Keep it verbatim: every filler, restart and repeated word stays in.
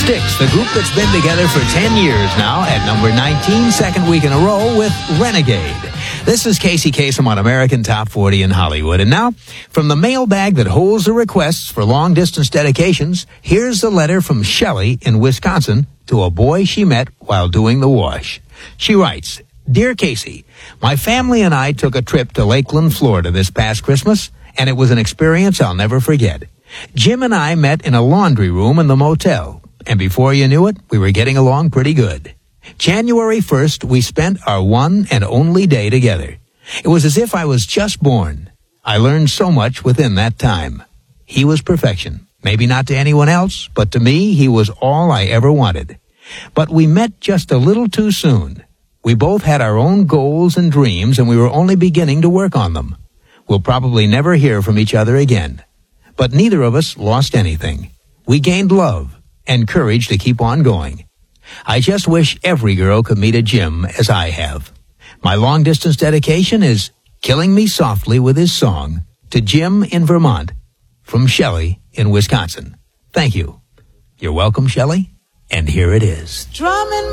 Styx, the group that's been together for ten years now, at number nineteen, second week in a row with Renegade. This is Casey Kasem on American Top forty in Hollywood. And now, from the mailbag that holds the requests for long-distance dedications, here's the letter from Shelley in Wisconsin to a boy she met while doing the wash. She writes, Dear Casey, my family and I took a trip to Lakeland, Florida this past Christmas, and it was an experience I'll never forget. Jim and I met in a laundry room in the motel, and before you knew it, we were getting along pretty good. January first, we spent our one and only day together. It was as if I was just born. I learned so much within that time. He was perfection. Maybe not to anyone else, but to me, he was all I ever wanted. But we met just a little too soon. We both had our own goals and dreams, and we were only beginning to work on them. We'll probably never hear from each other again. But neither of us lost anything. We gained love and courage to keep on going. I just wish every girl could meet a Jim as I have. My long-distance dedication is Killing Me Softly with His Song to Jim in Vermont from Shelley in Wisconsin. Thank you. You're welcome, Shelley, and here it is. Drumming